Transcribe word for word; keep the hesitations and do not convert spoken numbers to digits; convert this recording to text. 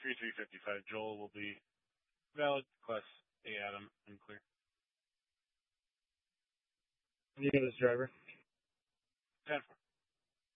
three three fifty-five. Joel will be valid. Class A Adam and clear. Unit driver. ten four.